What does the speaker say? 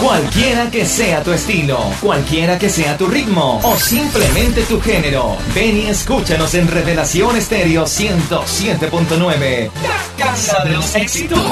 Cualquiera que sea tu estilo, cualquiera que sea tu ritmo o simplemente tu género, ven y escúchanos en Revelación Estéreo 107.9. La Casa de los Éxitos.